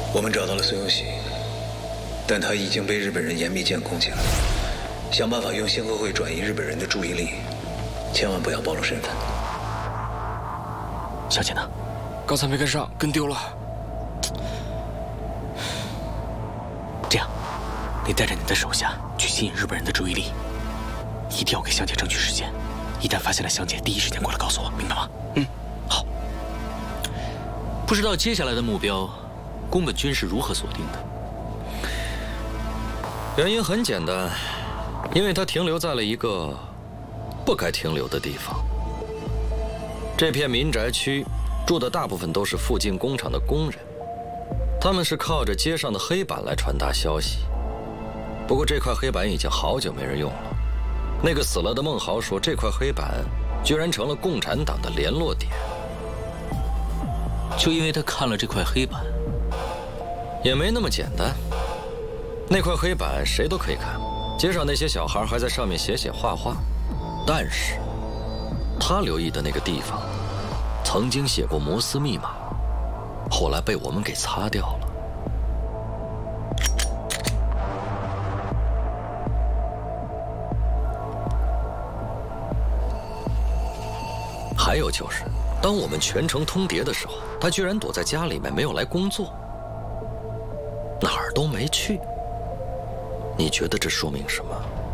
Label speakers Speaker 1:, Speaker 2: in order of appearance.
Speaker 1: 我们找到了孙有喜，但他已经被日本人严密监控起来了。想办法用星河会转移日本人的注意力，千万不要暴露身份。
Speaker 2: 小姐呢？
Speaker 3: 刚才没跟上，跟丢了。
Speaker 2: 这样，你带着你的手下去吸引日本人的注意力，一定要给香姐争取时间。一旦发现了香姐，第一时间过来告诉我，明白吗？
Speaker 3: 嗯，
Speaker 2: 好。不知道接下来的目标，宫本君是如何锁定的？
Speaker 4: 原因很简单，因为他停留在了一个不该停留的地方。这片民宅区住的大部分都是附近工厂的工人，他们是靠着街上的黑板来传达消息。不过这块黑板已经好久没人用了。那个死了的孟豪说，这块黑板居然成了共产党的联络点。
Speaker 2: 就因为他看了这块黑板？
Speaker 4: 也没那么简单。那块黑板谁都可以看，街上那些小孩还在上面写写画画。但是他留意的那个地方曾经写过摩斯密码，后来被我们给擦掉了。还有就是，当我们全城通牒的时候，他居然躲在家里面没有来工作，哪儿都没去。你觉得这说明什么？